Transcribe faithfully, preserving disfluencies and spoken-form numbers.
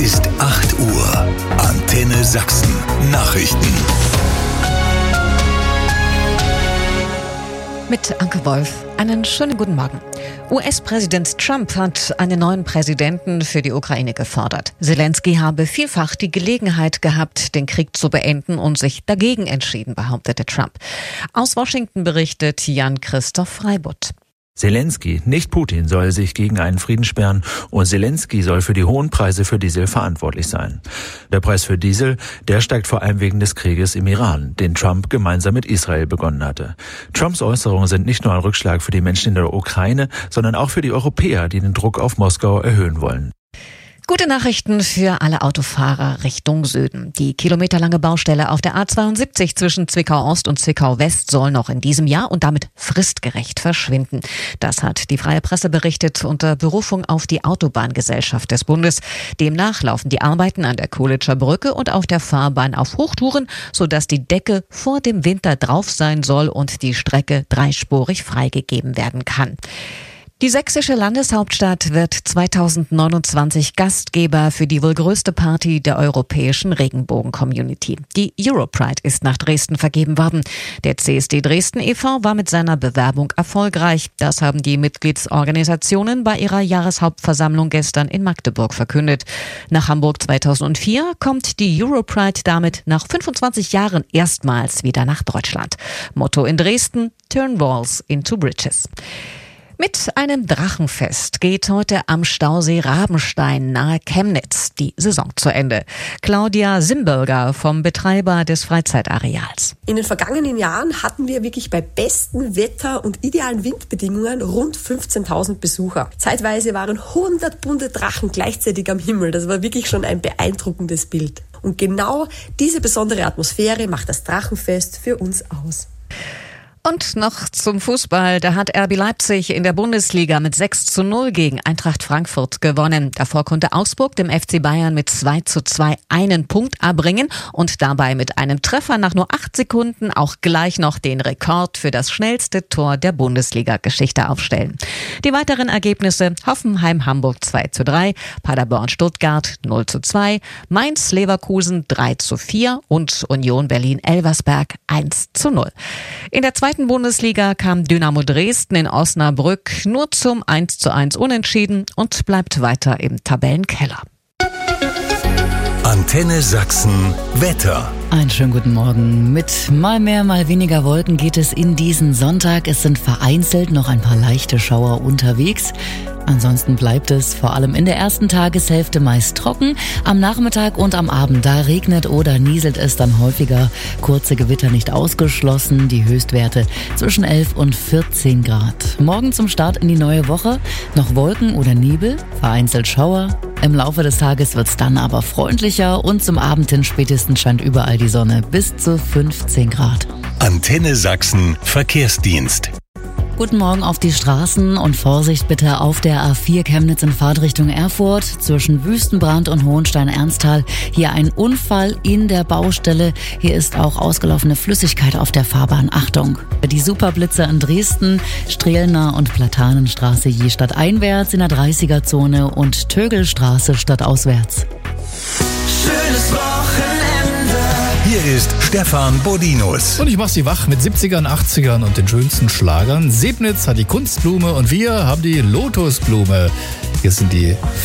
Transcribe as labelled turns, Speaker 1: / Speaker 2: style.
Speaker 1: ist acht Uhr. Antenne Sachsen. Nachrichten.
Speaker 2: Mit Anke Wolf. Einen schönen guten Morgen. U S-Präsident Trump hat einen neuen Präsidenten für die Ukraine gefordert. Zelensky habe vielfach die Gelegenheit gehabt, den Krieg zu beenden und sich dagegen entschieden, behauptete Trump. Aus Washington berichtet Jan-Christoph Freibutt.
Speaker 3: Zelensky, nicht Putin, soll sich gegen einen Frieden sperren und Zelensky soll für die hohen Preise für Diesel verantwortlich sein. Der Preis für Diesel, der steigt vor allem wegen des Krieges im Iran, den Trump gemeinsam mit Israel begonnen hatte. Trumps Äußerungen sind nicht nur ein Rückschlag für die Menschen in der Ukraine, sondern auch für die Europäer, die den Druck auf Moskau erhöhen wollen.
Speaker 2: Gute Nachrichten für alle Autofahrer Richtung Süden. Die kilometerlange Baustelle auf der A zweiundsiebzig zwischen Zwickau Ost und Zwickau West soll noch in diesem Jahr und damit fristgerecht verschwinden. Das hat die Freie Presse berichtet unter Berufung auf die Autobahngesellschaft des Bundes. Demnach laufen die Arbeiten an der Kohlitscher Brücke und auf der Fahrbahn auf Hochtouren, sodass die Decke vor dem Winter drauf sein soll und die Strecke dreispurig freigegeben werden kann. Die sächsische Landeshauptstadt wird zweitausendneunundzwanzig Gastgeber für die wohl größte Party der europäischen Regenbogen-Community. Die Europride ist nach Dresden vergeben worden. Der C S D Dresden e V war mit seiner Bewerbung erfolgreich. Das haben die Mitgliedsorganisationen bei ihrer Jahreshauptversammlung gestern in Magdeburg verkündet. Nach Hamburg zweitausendvier kommt die Europride damit nach fünfundzwanzig Jahren erstmals wieder nach Deutschland. Motto in Dresden: Turn Walls into Bridges. Mit einem Drachenfest geht heute am Stausee Rabenstein nahe Chemnitz die Saison zu Ende. Claudia Simberger vom Betreiber des Freizeitareals.
Speaker 4: In den vergangenen Jahren hatten wir wirklich bei bestem Wetter und idealen Windbedingungen rund fünfzehntausend Besucher. Zeitweise waren hundert bunte Drachen gleichzeitig am Himmel. Das war wirklich schon ein beeindruckendes Bild. Und genau diese besondere Atmosphäre macht das Drachenfest für uns aus.
Speaker 2: Und noch zum Fußball. Da hat R B Leipzig in der Bundesliga mit sechs zu null gegen Eintracht Frankfurt gewonnen. Davor konnte Augsburg dem F C Bayern mit zwei zu zwei einen Punkt erbringen und dabei mit einem Treffer nach nur acht Sekunden auch gleich noch den Rekord für das schnellste Tor der Bundesliga-Geschichte aufstellen. Die weiteren Ergebnisse: Hoffenheim-Hamburg zwei zu drei, Paderborn-Stuttgart null zu zwei, Mainz-Leverkusen drei zu vier und Union Berlin-Elversberg eins zu null. In der zweiten Bundesliga kam Dynamo Dresden in Osnabrück nur zum eins zu eins Unentschieden und bleibt weiter im Tabellenkeller.
Speaker 1: Antenne Sachsen Wetter.
Speaker 5: Einen schönen guten Morgen. Mit mal mehr, mal weniger Wolken geht es in diesen Sonntag. Es sind vereinzelt noch ein paar leichte Schauer unterwegs. Ansonsten bleibt es vor allem in der ersten Tageshälfte meist trocken. Am Nachmittag und am Abend, da regnet oder nieselt es dann häufiger. Kurze Gewitter nicht ausgeschlossen. Die Höchstwerte zwischen elf und vierzehn Grad. Morgen zum Start in die neue Woche noch Wolken oder Nebel, vereinzelt Schauer. Im Laufe des Tages wird's dann aber freundlicher und zum Abend hin spätestens scheint überall die Sonne bis zu fünfzehn Grad.
Speaker 1: Antenne Sachsen Verkehrsdienst.
Speaker 5: Guten Morgen auf die Straßen und Vorsicht bitte auf der A vier Chemnitz in Fahrtrichtung Erfurt zwischen Wüstenbrand und Hohenstein-Ernsthal. Hier ein Unfall in der Baustelle. Hier ist auch ausgelaufene Flüssigkeit auf der Fahrbahn. Achtung! Die Superblitzer in Dresden, Strehlner und Platanenstraße je stadteinwärts in der dreißiger-Zone und Tögelstraße stadtauswärts.
Speaker 1: Schönes Wochenende. Hier ist Stefan Bodinus.
Speaker 6: Und ich mach sie wach mit siebzigern, achtzigern und den schönsten Schlagern. Sebnitz hat die Kunstblume und wir haben die Lotusblume. Hier sind die